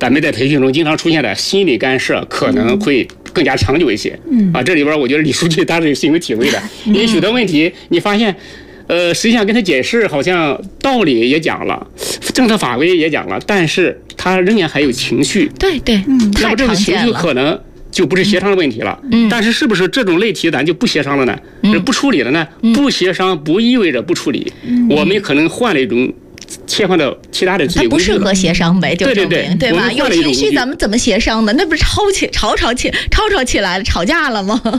咱们在培训中经常出现的心理干涉可能会更加长久一些。这里边我觉得李书记他是深有体会的，因为许多问题你发现。实际上跟他解释，好像道理也讲了，政策法规也讲了，但是他仍然还有情绪。 对， 要不这种情绪可能就不是协商的问题了。但是是不是这种类题咱就不协商了呢？不处理了呢？不协商不意味着不处理，我们可能换了一种。切换到其他的自己不适合协商呗，就证明对吧？有情绪咱们怎么协商的？那不是吵起来了，吵架了吗？